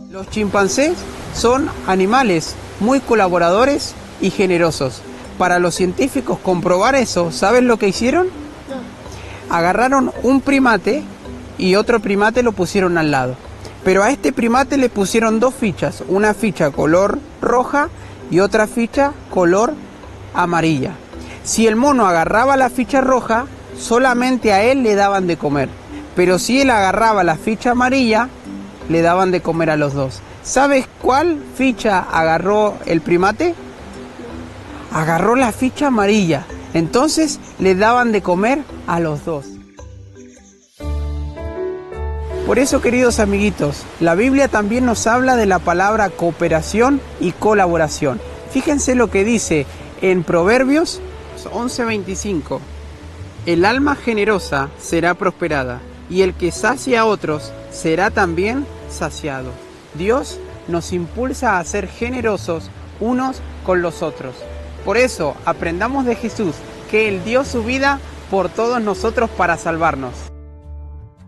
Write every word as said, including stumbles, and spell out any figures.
Los chimpancés son animales muy colaboradores y generosos. Para los científicos comprobar eso, ¿sabes lo que hicieron? No. Agarraron un primate y otro primate lo pusieron al lado. Pero a este primate le pusieron dos fichas, una ficha color roja y otra ficha color amarilla. Si el mono agarraba la ficha roja, solamente a él le daban de comer. Pero si él agarraba la ficha amarilla, le daban de comer a los dos. ¿Sabes cuál ficha agarró el primate? Agarró la ficha amarilla. Entonces le daban de comer a los dos. Por eso, queridos amiguitos, la Biblia también nos habla de la palabra cooperación y colaboración. Fíjense lo que dice en Proverbios once veinticinco. El alma generosa será prosperada, y el que sacia a otros será también saciado. Dios nos impulsa a ser generosos unos con los otros. Por eso, aprendamos de Jesús, que Él dio su vida por todos nosotros para salvarnos.